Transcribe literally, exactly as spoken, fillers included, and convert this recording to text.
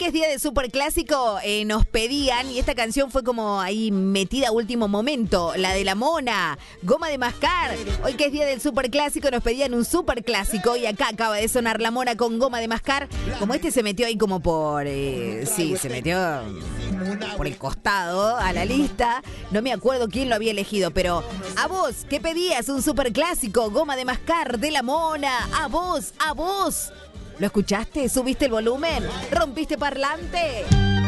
es día de Superclásico, eh, nos pedían, y esta canción fue como ahí metida a último momento, la de La Mona, Goma de Mascar. Hoy que es día del Superclásico, nos pedían un Superclásico y acá acaba de sonar La Mona con Goma de Mascar. Como este se metió ahí como por... Eh, sí, se metió por el costado a la lista. No me acuerdo quién lo había elegido, pero a vos, ¿qué pedías? Un Superclásico, Goma de Mascar de La Mona. A vos, a vos. ¿Lo escuchaste? ¿Subiste el volumen? ¿Rompiste parlante?